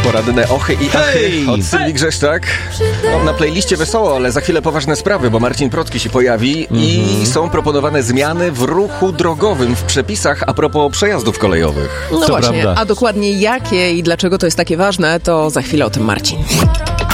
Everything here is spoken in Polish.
Poradne ochy i achy od Sylwii Grzeszczak. Mam na playliście wesoło, ale za chwilę poważne sprawy, bo Marcin Protki się pojawi i są proponowane zmiany w ruchu drogowym, w przepisach a propos przejazdów kolejowych. No To właśnie, prawda. a dokładnie jakie i dlaczego to jest takie ważne, to za chwilę o tym Marcin.